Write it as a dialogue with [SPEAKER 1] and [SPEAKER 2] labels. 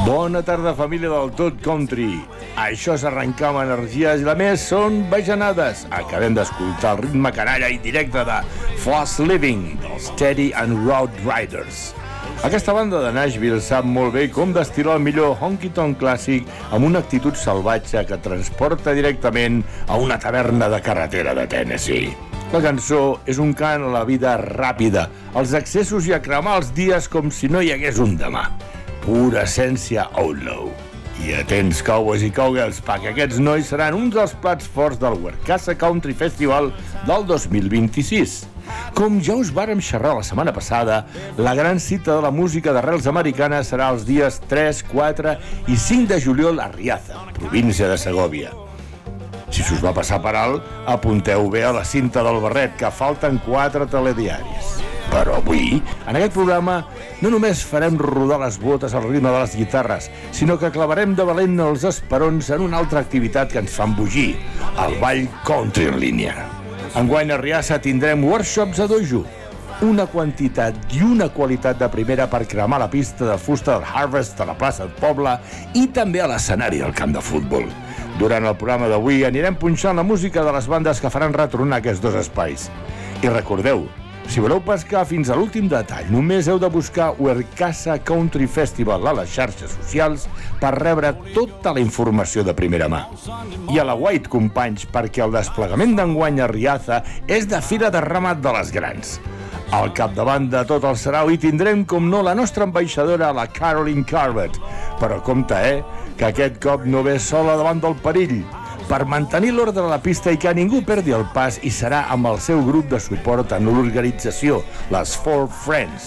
[SPEAKER 1] Bona tarda, família del Tot Country. Això és arrencar amb energies i, a més, són bajanades. Acabem d'escoltar el ritme canalla i directe de Fast Living, dels Teddy and Road Riders. Aquesta banda de Nashville sap molt bé com destilar el millor honky-tonk clàssic amb una actitud salvatge que transporta directament a una taverna de carretera de Tennessee. La cançó és un cant a la vida ràpida, als excessos i a cremar els dies com si no hi hagués un demà. Pura essència outlaw. I atents, cowboys i cowgirls, perquè aquests nois seran uns dels plats forts del Werkasa Country Festival del 2026. Com ja us vàrem xerrar la setmana passada, la gran cita de la música d'arrels americanes serà els dies 3, 4 i 5 de juliol a Riaza, província de Segòvia. Si s'us va passar per alt, apunteu bé a la cinta del barret, que falten 4 telediaris. Però avui, en aquest programa, no només farem rodar les botes al ritme de les guitarres, sinó que clavarem de valent els esperons en una altra activitat que ens fa embogir, el ball country en línia. Enguany a Riassa tindrem workshops a dojo, una quantitat i una qualitat de primera per cremar la pista de fusta del Harvest a la plaça del poble i també a l'escenari del camp de futbol. Durant el programa d'avui anirem punxant la música de les bandes que faran retornar aquests dos espais. I recordeu, si voleu pescar fins a l'últim detall, només heu de buscar Werkasa Country Festival a les xarxes socials per rebre tota la informació de primera mà. I a la White, companys, perquè el desplegament d'enguany a Riaza és de fira de ramat de les grans. Al capdavant de tot el sarau hi tindrem, com no, la nostra ambaixadora, la Caroline Carvet. Però compte, que aquest cop no ve sola davant del perill. Per mantenir l'ordre a la pista i que ningú perdi el pas, hi serà amb el seu grup de suport en l'organització, les Four Friends.